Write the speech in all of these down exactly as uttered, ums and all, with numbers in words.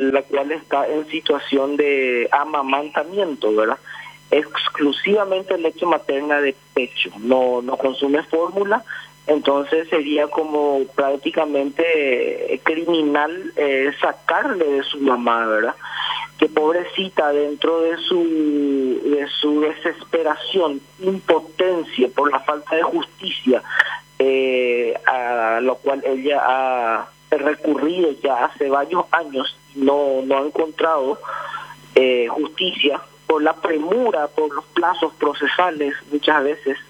la cual está en situación de amamantamiento, ¿verdad? Exclusivamente leche materna de pecho, no, no consume fórmula, entonces sería como prácticamente eh, criminal eh, sacarle de su mamá, ¿verdad? Que pobrecita, dentro de su de su desesperación, impotencia por la falta de justicia, eh, a lo cual ella ha recurrido ya hace varios años, no, no ha encontrado eh, justicia, por la premura, por los plazos procesales, muchas veces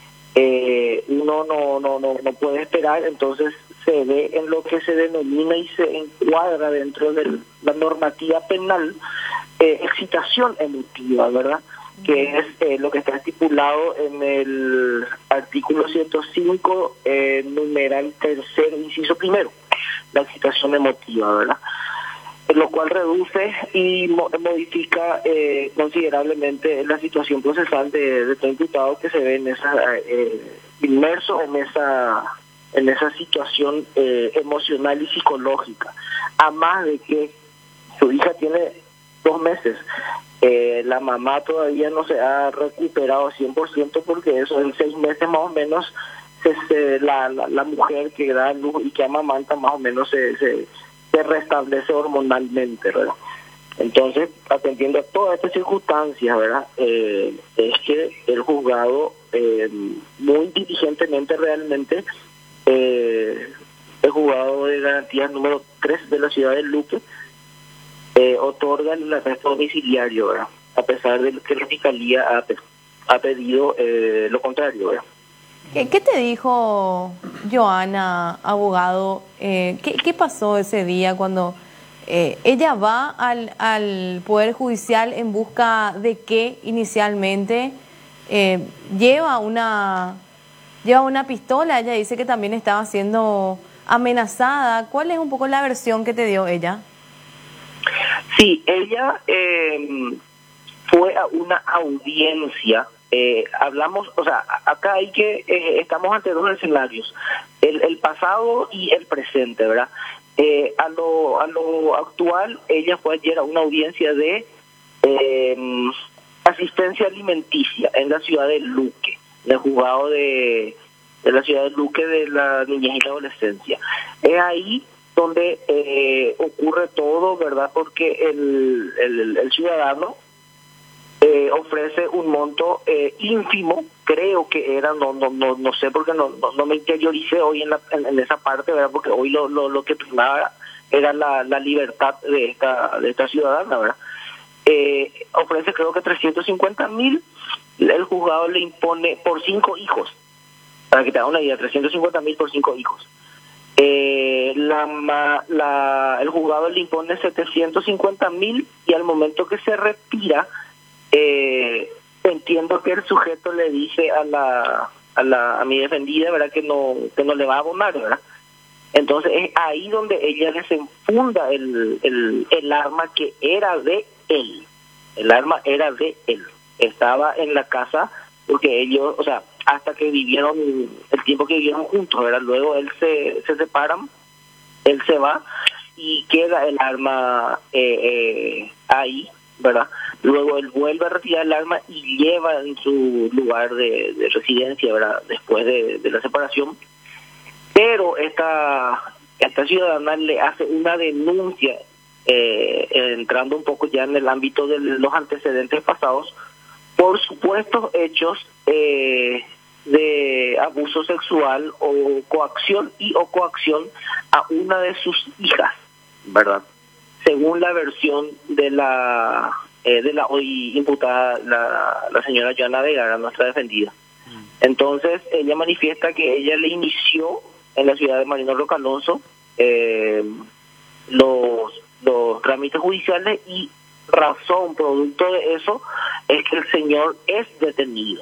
eh, uno no, no, no, no puede esperar, entonces se ve en lo que se denomina y se encuadra dentro de la normativa penal eh, excitación emotiva, ¿verdad? Que es eh, lo que está estipulado en el artículo ciento cinco, eh, numeral tercero, inciso primero, la excitación emotiva, ¿verdad? Lo cual reduce y mo modifica eh, considerablemente la situación procesal de, de todo imputado que se ve en esa eh, inmerso en esa en esa situación eh, emocional y psicológica, a más de que su hija tiene dos meses. Eh, la mamá todavía no se ha recuperado cien por ciento porque eso en seis meses más o menos se, se, la, la, la mujer que da luz y que amamanta más o menos se, se, se restablece hormonalmente, ¿verdad? Entonces, atendiendo a todas estas circunstancias, ¿verdad? Eh, es que el juzgado eh, muy diligentemente realmente eh, el juzgado de garantías número tres de la ciudad de Luque Eh, otorga el arresto domiciliario, ¿verdad? A pesar de que la fiscalía ha, ha pedido eh, lo contrario, ¿verdad? ¿Qué, qué te dijo Joana, abogado? Eh, ¿qué, ¿Qué pasó ese día cuando eh, ella va al, al Poder Judicial en busca de qué inicialmente? Eh, lleva una lleva una pistola, ella dice que también estaba siendo amenazada. ¿Cuál es un poco la versión que te dio ella? Sí, ella eh, fue a una audiencia, eh, hablamos, o sea, acá hay que, eh, estamos ante dos escenarios, el, el pasado y el presente, ¿verdad? Eh, a lo a lo actual, ella fue ayer a una audiencia de eh, asistencia alimenticia en la ciudad de Luque, en el juzgado de, de la ciudad de Luque de la niñez y la adolescencia. Es ahí donde eh, ocurre todo, ¿verdad? Porque el, el, el ciudadano eh, ofrece un monto eh, ínfimo, creo que era, no no no no sé porque no no, no me interioricé hoy en, la, en, en esa parte, ¿verdad? Porque hoy lo lo, lo que primaba era la, la libertad de esta de esta ciudadana, ¿verdad? Eh, ofrece creo que trescientos cincuenta mil, el juzgado le impone por cinco hijos, para que te haga una idea, trescientos cincuenta mil por cinco hijos. Eh, la, la, el juzgado le impone setecientos cincuenta mil y al momento que se retira, eh, entiendo que el sujeto le dice a la a la a mi defendida, ¿verdad? que no que no le va a abonar, ¿verdad? Entonces es ahí donde ella desenfunda el, el, el arma que era de él. El arma era de él. Estaba en la casa porque ellos, o sea, hasta que vivieron el tiempo que vivieron juntos, ¿verdad? Luego él se, se separan, él se va y queda el arma eh, eh, ahí, ¿verdad? Luego él vuelve a retirar el arma y lleva en su lugar de, de residencia, ¿verdad? Después de, de la separación. Pero esta, esta ciudadana le hace una denuncia, eh, entrando un poco ya en el ámbito de los antecedentes pasados, por supuestos hechos eh, de abuso sexual o coacción y o coacción a una de sus hijas, ¿verdad? Según la versión de la eh, de la hoy imputada la, la señora Joana Vegara, nuestra defendida. Entonces ella manifiesta que ella le inició en la ciudad de Marino Roca Alonso eh, los los trámites judiciales y razón, producto de eso, es que el señor es detenido.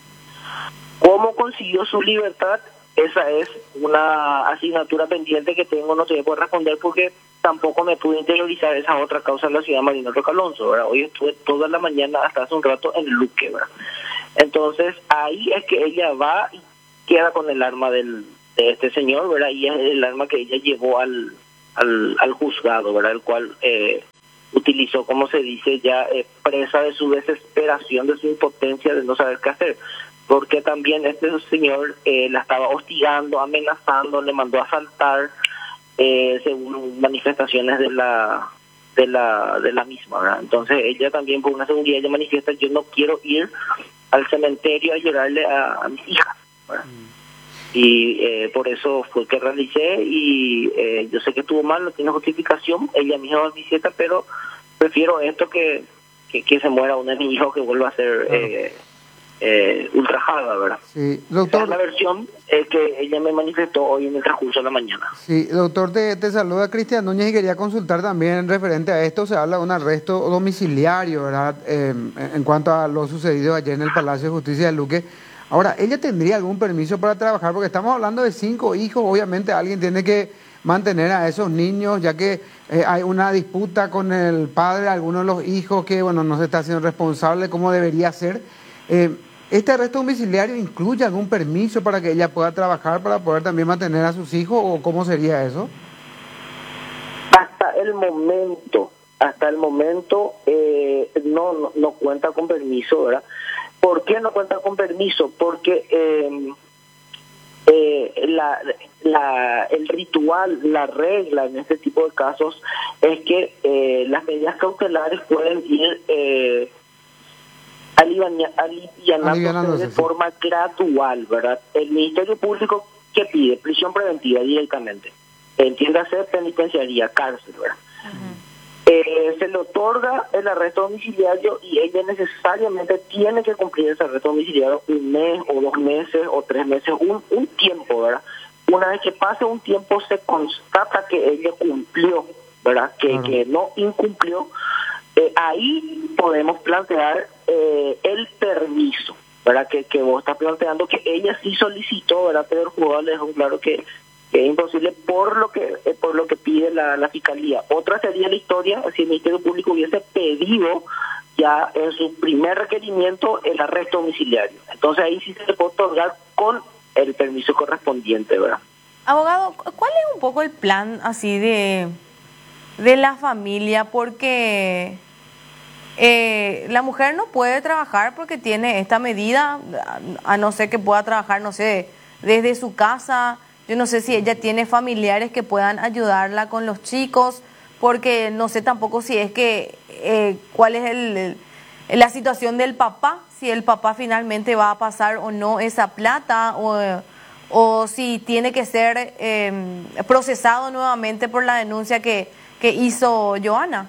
¿Cómo consiguió su libertad? Esa es una asignatura pendiente que tengo, no te voy a poder responder porque tampoco me pude interiorizar esa otra causa en la ciudad de Marino Roca Alonso, ¿verdad? Hoy estuve toda la mañana hasta hace un rato en Luque, ¿verdad? Entonces ahí es que ella va y queda con el arma del, de este señor, ¿verdad? Y es el arma que ella llevó al, al, al juzgado, ¿verdad? El cual... Eh, utilizó, como se dice, ya eh, presa de su desesperación, de su impotencia, de no saber qué hacer. Porque también este señor eh, la estaba hostigando, amenazando, le mandó a asaltar, eh, según manifestaciones de la de la de la misma, ¿verdad? Entonces ella también, por una seguridad, ella manifiesta: yo no quiero ir al cementerio a llorarle a, a mis hijas, ¿verdad? Mm. Y eh, por eso fue que realicé, y eh, yo sé que estuvo mal, no tiene justificación, ella misma manifiesta, pero prefiero esto que, que, que se muera uno de mis hijos, que vuelva a ser claro. eh, eh, ultrajada, ¿verdad? Sí, doctor. Esa es la versión eh, que ella me manifestó hoy en el transcurso de la mañana. Sí, doctor, te, te saluda Cristian Núñez y quería consultar también referente a esto. Se habla de un arresto domiciliario, ¿verdad? Eh, en cuanto a lo sucedido ayer en el Palacio de Justicia de Luque. Ahora, ¿ella tendría algún permiso para trabajar? Porque estamos hablando de cinco hijos, obviamente alguien tiene que mantener a esos niños, ya que eh, hay una disputa con el padre de algunos de los hijos que, bueno, no se está haciendo responsable como debería ser. Eh, ¿Este arresto domiciliario incluye algún permiso para que ella pueda trabajar, para poder también mantener a sus hijos, o cómo sería eso? Hasta el momento, hasta el momento eh, no, no, no cuenta con permiso, ¿verdad? ¿Por qué no cuenta con permiso? Porque eh, eh, la, la, el ritual, la regla en este tipo de casos es que eh, las medidas cautelares pueden ir eh, alivianándose de forma sí. gradual, ¿verdad? El Ministerio Público, ¿qué pide? Prisión preventiva directamente. Entiéndase, penitenciaría, cárcel, ¿verdad? Uh-huh. Eh, se le otorga el arresto domiciliario y ella necesariamente tiene que cumplir ese arresto domiciliario un mes o dos meses o tres meses, un, un tiempo, ¿verdad? Una vez que pase un tiempo se constata que ella cumplió, ¿verdad? Que, uh-huh. que no incumplió, eh, ahí podemos plantear eh, el permiso, ¿verdad? Que, que vos estás planteando que ella sí solicitó, ¿verdad? Pero el jugador le dejó claro que es imposible por lo que eh, por lo que pide la, la Fiscalía. Otra sería la historia si el Ministerio Público hubiese pedido ya en su primer requerimiento el arresto domiciliario. Entonces ahí sí se le puede otorgar con el permiso correspondiente, ¿verdad? Abogado, ¿cuál es un poco el plan así de, de la familia? Porque eh, la mujer no puede trabajar porque tiene esta medida, a no ser que pueda trabajar, no sé, desde su casa. Yo no sé si ella tiene familiares que puedan ayudarla con los chicos, porque no sé tampoco si es que, eh, cuál es el, el, la situación del papá, si el papá finalmente va a pasar o no esa plata, o, o si tiene que ser eh, procesado nuevamente por la denuncia que, que hizo Johanna.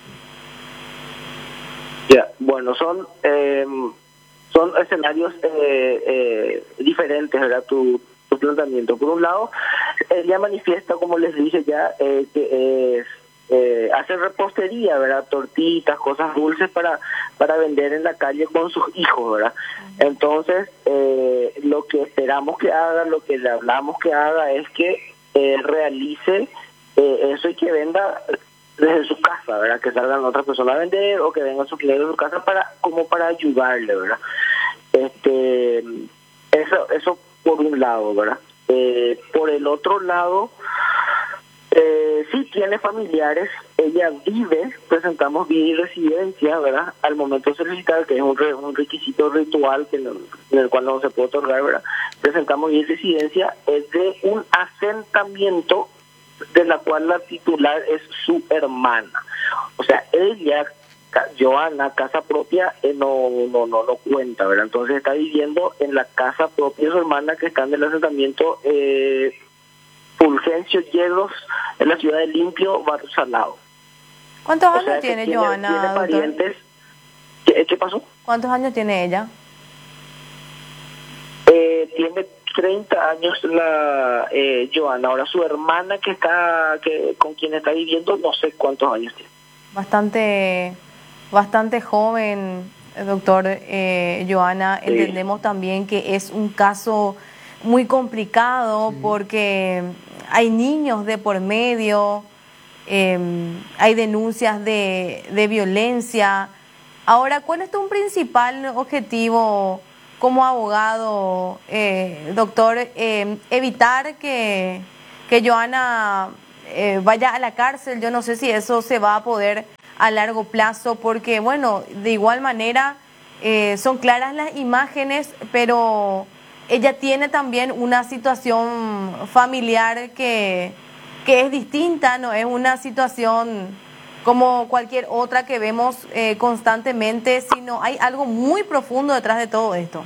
Ya, yeah, bueno, son eh, son escenarios eh, eh, diferentes, ¿verdad? Tu planteamiento. Por un lado, ella manifiesta, como les dije ya, eh, que es eh, hace repostería, ¿verdad? Tortitas, cosas dulces para para vender en la calle con sus hijos, ¿verdad? Uh-huh. Entonces, eh, lo que esperamos que haga, lo que le hablamos que haga es que eh, realice eh, eso y que venda desde su casa, ¿verdad? Que salgan otras personas a vender o que vengan sus clientes de su casa para como para ayudarle, ¿verdad? Este, eso eso por un lado, ¿verdad? Eh, por el otro lado, eh, sí tiene familiares, ella vive, presentamos vida y residencia, ¿verdad? Al momento de solicitar, que es un, re, un requisito ritual que no, en el cual no se puede otorgar, ¿verdad? Presentamos vida y residencia, es de un asentamiento de la cual la titular es su hermana. O sea, ella, Johanna, casa propia, eh, no, no no no cuenta, ¿verdad? Entonces está viviendo en la casa propia de su hermana, que está en el asentamiento eh, Fulgencio Yegros, en la ciudad de Limpio, Barrio Salado. ¿Cuántos años o sea, tiene, tiene Johanna? Tiene parientes. ¿Qué, ¿Qué pasó? ¿Cuántos años tiene ella? Eh, tiene treinta años la eh, Johanna. Ahora su hermana que está que con quien está viviendo, no sé cuántos años tiene. Bastante bastante joven, doctor eh, Johanna. Sí. Entendemos también que es un caso muy complicado, sí, porque hay niños de por medio, eh, hay denuncias de, de violencia. Ahora, ¿cuál es tu principal objetivo como abogado, eh, doctor? Eh, evitar que, que Johanna eh, vaya a la cárcel. Yo no sé si eso se va a poder a largo plazo, porque bueno, de igual manera eh, son claras las imágenes, pero ella tiene también una situación familiar que, que es distinta, no es una situación como cualquier otra que vemos eh, constantemente, sino hay algo muy profundo detrás de todo esto.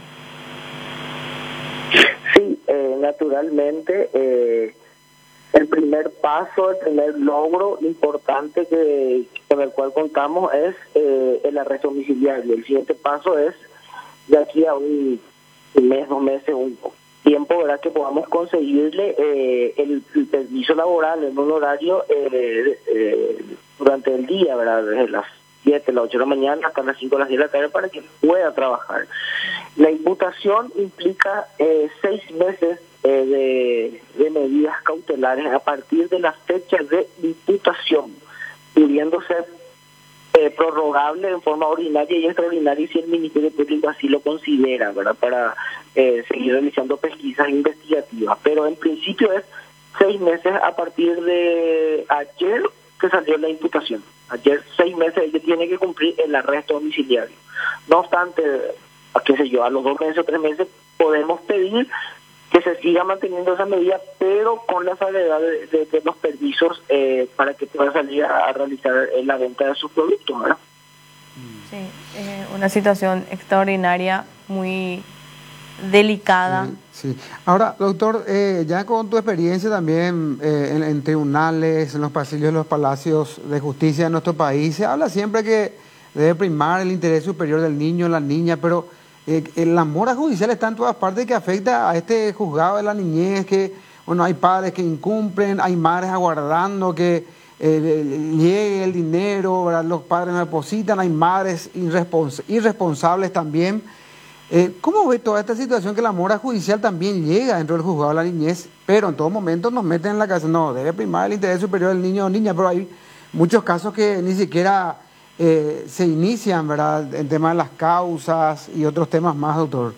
Sí, eh, naturalmente, eh, el primer paso, el primer logro importante que con el cual contamos es eh, el arresto domiciliario. El siguiente paso es, de aquí a un, un mes, dos meses, un tiempo, ¿verdad?, que podamos conseguirle eh, el, el permiso laboral en un horario eh, eh, durante el día, ¿verdad?, desde las siete, las ocho de la mañana hasta las cinco, las diez de la tarde, para que pueda trabajar. La imputación implica eh, seis meses eh, de, de medidas cautelares a partir de la fecha de imputación, pudiendo ser eh, prorrogable en forma ordinaria y extraordinaria si el Ministerio Público así lo considera, ¿verdad?, para eh, seguir realizando pesquisas investigativas. Pero en principio es seis meses a partir de ayer que salió la imputación. Ayer, seis meses, ella tiene que cumplir el arresto domiciliario. No obstante, a qué sé yo, a los dos meses o tres meses podemos pedir que se siga manteniendo esa medida, pero con la salvedad de, de, de los permisos eh, para que pueda salir a, a realizar eh, la venta de sus productos, ¿verdad? Sí, eh, una situación extraordinaria, muy delicada. Sí, sí. Ahora, doctor, eh, ya con tu experiencia también eh, en, en tribunales, en los pasillos de los palacios de justicia de nuestro país, se habla siempre que debe primar el interés superior del niño, la niña, pero eh, la mora judicial está en todas partes, que afecta a este juzgado de la niñez, que bueno, hay padres que incumplen, hay madres aguardando que eh, llegue el dinero, ¿verdad?, los padres no depositan, hay madres irrespons irresponsables también. Eh, ¿Cómo ve toda esta situación que la mora judicial también llega dentro del juzgado de la niñez, pero en todo momento nos meten en la cabeza, no, debe primar el interés superior del niño o niña, pero hay muchos casos que ni siquiera eh, se inician, ¿verdad?, en temas de las causas y otros temas más, doctor?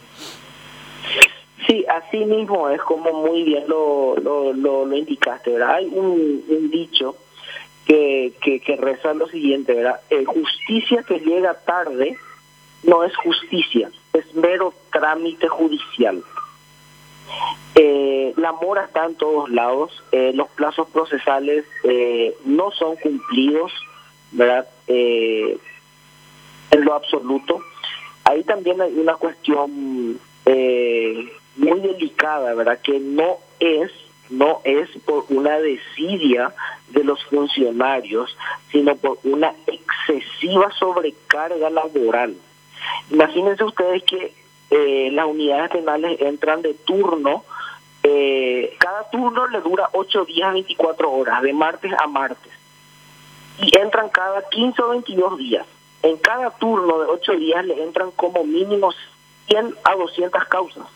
Sí, así mismo es como muy bien lo, lo, lo, lo indicaste, ¿verdad? Hay un, un dicho que, que, que reza lo siguiente, ¿verdad? Eh, justicia que llega tarde no es justicia, es mero trámite judicial. Eh, la mora está en todos lados, eh, los plazos procesales eh, no son cumplidos, ¿verdad?, eh, en lo absoluto. Ahí también hay una cuestión eh, muy delicada, ¿verdad?, que no es no es por una desidia de los funcionarios, sino por una excesiva sobrecarga laboral. Imagínense ustedes que eh, las unidades penales entran de turno, eh, cada turno le dura ocho días, veinticuatro horas, de martes a martes, y entran cada quince o veintidós días. En cada turno de ocho días le entran como mínimo cien a doscientas causas,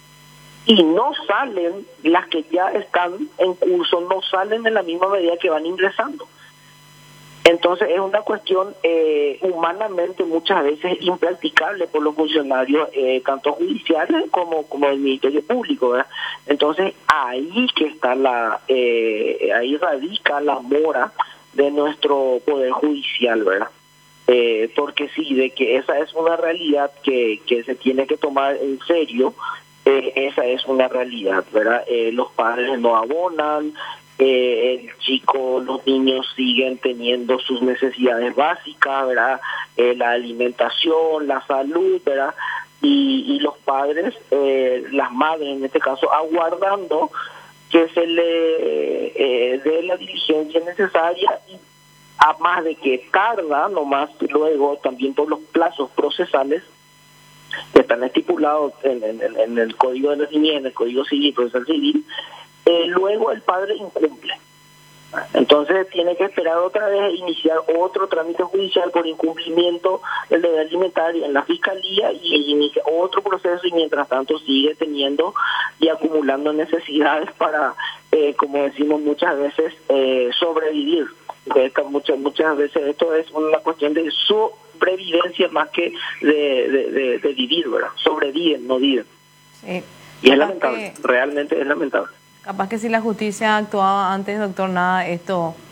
y no salen las que ya están en curso, no salen en la misma medida que van ingresando. Entonces es una cuestión eh, humanamente muchas veces impracticable por los funcionarios, eh, tanto judiciales como como del Ministerio Público, ¿verdad? Entonces ahí que está la, eh, ahí radica la mora de nuestro Poder Judicial, ¿verdad? Eh, porque sí, de que esa es una realidad que, que se tiene que tomar en serio, eh, esa es una realidad, ¿verdad? Eh, los padres no abonan, Eh, el chico, los niños siguen teniendo sus necesidades básicas, ¿verdad? Eh, la alimentación, la salud, ¿verdad? Y, y los padres, eh, las madres en este caso, aguardando que se le eh, dé la diligencia necesaria, y a más de que tarda, nomás luego también por los plazos procesales que están estipulados en, en, en el Código de la Niñez, en el Código Civil, Procesal Civil, Eh, luego el padre incumple. Entonces tiene que esperar otra vez iniciar otro trámite judicial por incumplimiento del deber alimentario en la fiscalía, y inicia otro proceso, y mientras tanto sigue teniendo y acumulando necesidades para, eh, como decimos muchas veces, eh, sobrevivir. Esta, muchas muchas veces esto es una cuestión de sobrevivencia más que de, de, de, de vivir, ¿verdad? Sobreviven, no viven. Sí. Y es lamentable, que... realmente es lamentable. Capaz que si la justicia actuaba antes, doctor, nada, esto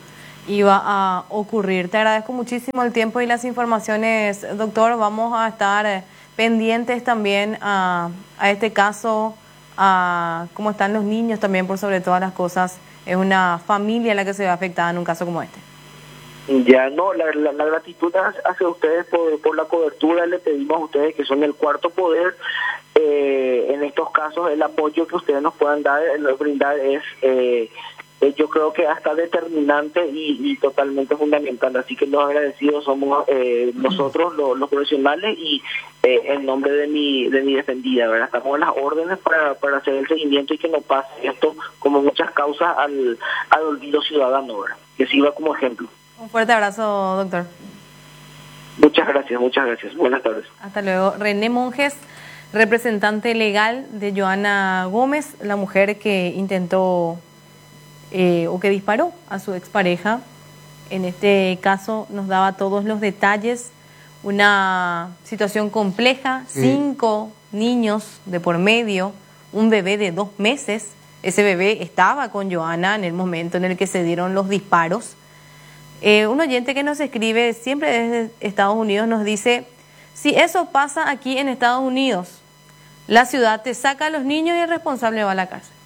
iba a ocurrir. Te agradezco muchísimo el tiempo y las informaciones, doctor. Vamos a estar pendientes también a, a este caso, a cómo están los niños también, por sobre todas las cosas. Es una familia la que se ve afectada en un caso como este. Ya no, la, la, la gratitud hacia ustedes por, por la cobertura. Le pedimos a ustedes, que son el cuarto poder, eh, en estos casos el apoyo que ustedes nos puedan dar, brindar es... Eh, Eh, yo creo que hasta determinante y, y totalmente fundamental. Así que los agradecidos somos eh, nosotros, los, los profesionales, y eh, en nombre de mi de mi defendida, ¿verdad? Estamos en las órdenes para, para hacer el seguimiento y que no pase esto, como muchas causas, al, al olvido ciudadano, ¿verdad? Que sirva como ejemplo. Un fuerte abrazo, doctor. Muchas gracias, muchas gracias. Buenas tardes. Hasta luego. René Monjes, representante legal de Joana Gómez, la mujer que intentó... Eh, o que disparó a su expareja. En este caso nos daba todos los detalles, una situación compleja, sí. Cinco niños de por medio, un bebé de dos meses. Ese bebé estaba con Joana en el momento en el que se dieron los disparos. Eh, un oyente que nos escribe siempre desde Estados Unidos nos dice: si eso pasa aquí en Estados Unidos, la ciudad te saca a los niños y el responsable va a la cárcel.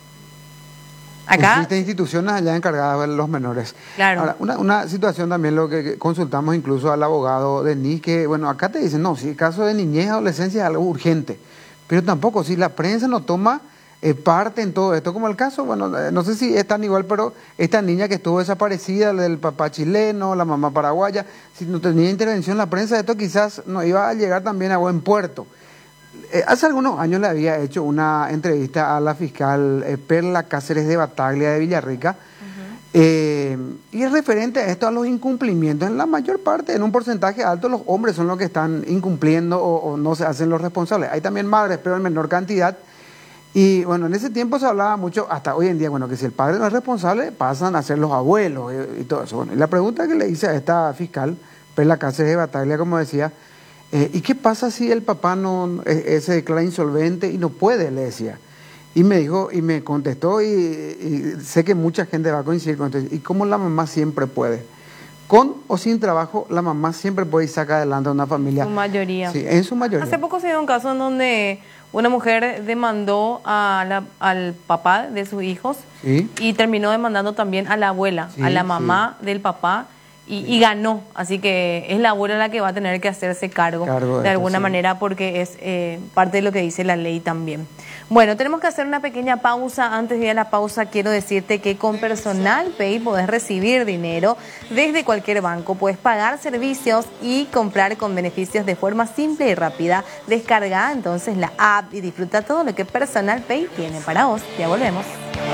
Acá existen instituciones allá encargadas de los menores. Claro. Ahora, una, una situación también, lo que consultamos incluso al abogado Denis, que bueno, acá te dicen, no, si el caso de niñez y adolescencia es algo urgente, pero tampoco, si la prensa no toma eh, parte en todo esto, como el caso, bueno, eh, no sé si es tan igual, pero esta niña que estuvo desaparecida, del papá chileno, la mamá paraguaya, si no tenía intervención la prensa, esto quizás no iba a llegar también a buen puerto. Eh, hace algunos años le había hecho una entrevista a la fiscal eh, Perla Cáceres de Bataglia de Villarrica, uh-huh. eh, y es referente a esto, a los incumplimientos. En la mayor parte, en un porcentaje alto, los hombres son los que están incumpliendo o, o no se hacen los responsables. Hay también madres, pero en menor cantidad. Y bueno, en ese tiempo se hablaba mucho, hasta hoy en día, bueno, que si el padre no es responsable, pasan a ser los abuelos y, y todo eso. Bueno, y la pregunta que le hice a esta fiscal Perla Cáceres de Bataglia, como decía, Eh, ¿y qué pasa si el papá no eh, se declara insolvente y no puede? Le decía. Y me dijo, y me contestó, y, y sé que mucha gente va a coincidir con esto. ¿Y cómo la mamá siempre puede? Con o sin trabajo, la mamá siempre puede y saca adelante a una familia. En su mayoría. Sí, en su mayoría. Hace poco se dio un caso en donde una mujer demandó a la, al papá de sus hijos, ¿sí? Y terminó demandando también a la abuela, sí, a la mamá, sí, del papá. Y, y ganó, así que es la abuela la que va a tener que hacerse cargo, cargo de, de alguna esto, sí. manera, porque es eh, parte de lo que dice la ley también. Bueno, tenemos que hacer una pequeña pausa. Antes de ir a la pausa, quiero decirte que con Personal Pay podés recibir dinero desde cualquier banco, puedes pagar servicios y comprar con beneficios de forma simple y rápida. Descarga entonces la app y disfruta todo lo que Personal Pay tiene para vos. Ya volvemos.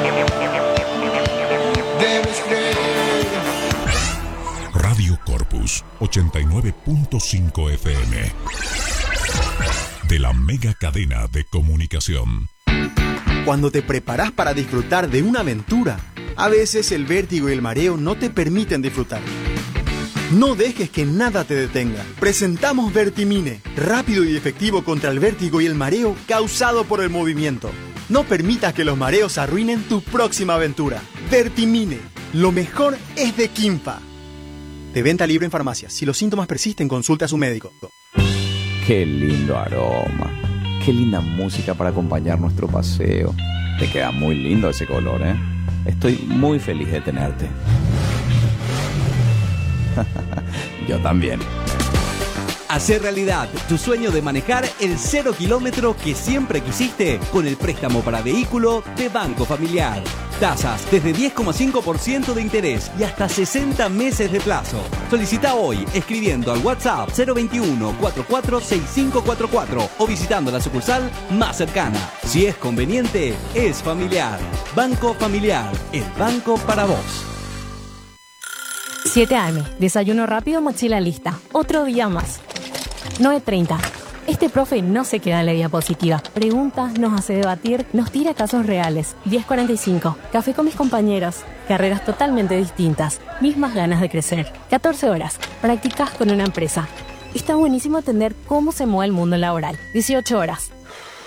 Radio Corpus ochenta y nueve punto cinco F M, de la mega cadena de comunicación. Cuando te preparas para disfrutar de una aventura, a veces el vértigo y el mareo no te permiten disfrutar. No dejes que nada te detenga. Presentamos Vertimine, rápido y efectivo contra el vértigo y el mareo causado por el movimiento. No permitas que los mareos arruinen tu próxima aventura. Vertimine, lo mejor es de Quimpa. De venta libre en farmacias. Si los síntomas persisten, consulte a su médico. Qué lindo aroma. Qué linda música para acompañar nuestro paseo. Te queda muy lindo ese color, ¿eh? Estoy muy feliz de tenerte. Yo también. Hacer realidad tu sueño de manejar el cero kilómetro que siempre quisiste con el préstamo para vehículo de Banco Familiar. Tasas desde diez coma cinco por ciento de interés y hasta sesenta meses de plazo. Solicita hoy escribiendo al WhatsApp cero veintiuno, cuarenta y cuatro, sesenta y cinco cuarenta y cuatro o visitando la sucursal más cercana. Si es conveniente, es familiar. Banco Familiar, el banco para vos. siete a eme, desayuno rápido, mochila lista. Otro día más. nueve treinta. Este profe no se queda en la diapositiva. Preguntas, nos hace debatir, nos tira casos reales. diez cuarenta y cinco. Café con mis compañeros. Carreras totalmente distintas. Mismas ganas de crecer. catorce horas. Practicas con una empresa. Está buenísimo entender cómo se mueve el mundo laboral. dieciocho horas.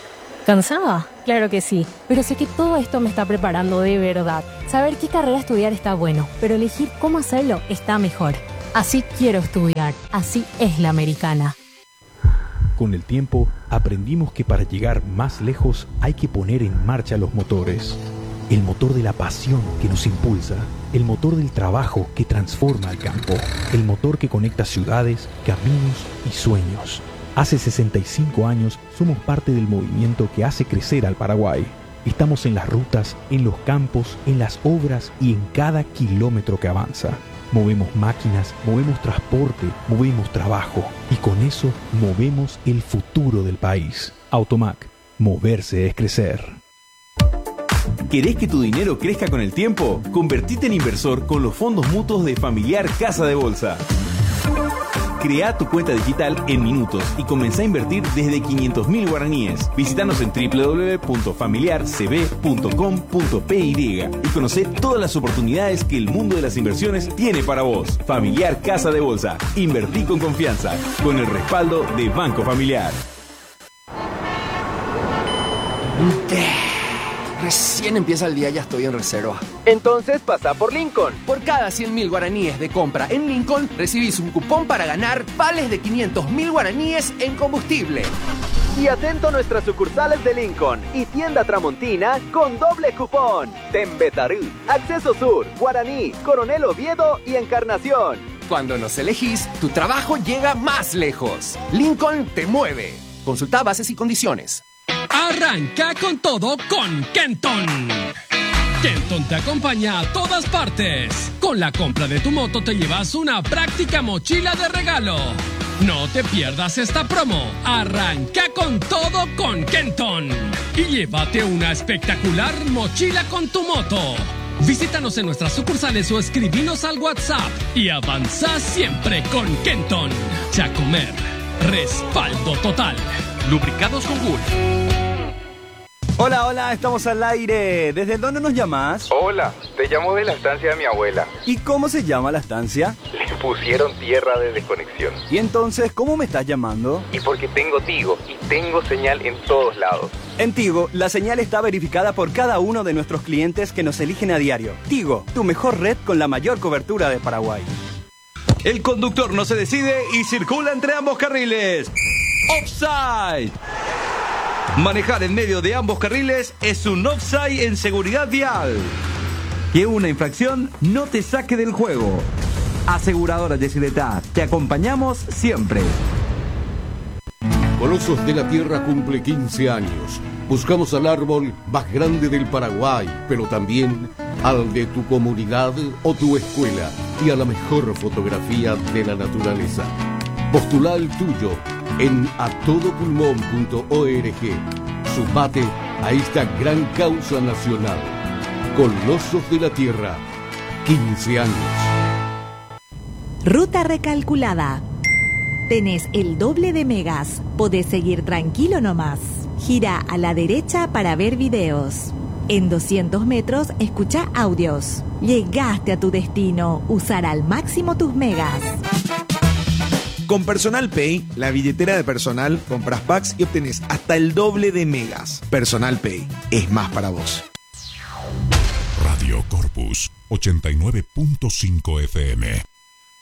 ¿Cansada? Claro que sí, pero sé que todo esto me está preparando de verdad. Saber qué carrera estudiar está bueno, pero elegir cómo hacerlo está mejor. Así quiero estudiar, así es la americana. Con el tiempo, aprendimos que para llegar más lejos hay que poner en marcha los motores. El motor de la pasión que nos impulsa, el motor del trabajo que transforma el campo, el motor que conecta ciudades, caminos y sueños. Hace sesenta y cinco años somos parte del movimiento que hace crecer al Paraguay. Estamos en las rutas, en los campos, en las obras y en cada kilómetro que avanza. Movemos máquinas, movemos transporte, movemos trabajo y con eso movemos el futuro del país. Automac, moverse es crecer. ¿Querés que tu dinero crezca con el tiempo? Convertite en inversor con los fondos mutuos de Familiar Casa de Bolsa. Crea tu cuenta digital en minutos y comenzá a invertir desde quinientos mil guaraníes. Visítanos en doble u doble u doble u punto familiar c b punto com punto p y y conocé todas las oportunidades que el mundo de las inversiones tiene para vos. Familiar Casa de Bolsa. Invertí con confianza, con el respaldo de Banco Familiar. Recién empieza el día, ya estoy en reserva. Entonces pasa por Lincoln. Por cada cien mil guaraníes de compra en Lincoln, recibís un cupón para ganar vales de quinientos mil guaraníes en combustible. Y atento a nuestras sucursales de Lincoln y tienda Tramontina con doble cupón. Tembetarí, Acceso Sur, Guaraní, Coronel Oviedo y Encarnación. Cuando nos elegís, tu trabajo llega más lejos. Lincoln te mueve. Consulta bases y condiciones. Arranca con todo con Kenton. Kenton te acompaña a todas partes. Con la compra de tu moto te llevas una práctica mochila de regalo. No te pierdas esta promo. Arranca con todo con Kenton y llévate una espectacular mochila con tu moto. Visítanos en nuestras sucursales o escribinos al WhatsApp y avanza siempre con Kenton. Chacomer, respaldo total. Lubricados con Gulf. Hola, hola, estamos al aire. ¿Desde dónde nos llamas? Hola, te llamo de la estancia de mi abuela. ¿Y cómo se llama la estancia? Le pusieron tierra de desconexión. ¿Y entonces cómo me estás llamando? Y porque tengo Tigo y tengo señal en todos lados. En Tigo, la señal está verificada por cada uno de nuestros clientes que nos eligen a diario. Tigo, tu mejor red con la mayor cobertura de Paraguay. El conductor no se decide y circula entre ambos carriles. ¡Offside! Manejar en medio de ambos carriles es un offside en seguridad vial. Que una infracción no te saque del juego. Aseguradora Yesileta, te acompañamos siempre. Colosos de la Tierra cumple quince años. Buscamos al árbol más grande del Paraguay, pero también al de tu comunidad o tu escuela y a la mejor fotografía de la naturaleza. Postula el tuyo en a todo pulmón punto org. Sumate a esta gran causa nacional. Colosos de la Tierra, quince años. Ruta recalculada. Tenés el doble de megas. Podés seguir tranquilo nomás. Gira a la derecha para ver videos. En doscientos metros escucha audios. Llegaste a tu destino. Usar al máximo tus megas. Con Personal Pay, la billetera de personal, compras packs y obtenés hasta el doble de megas. Personal Pay es más para vos. Radio Corpus ochenta y nueve punto cinco F M.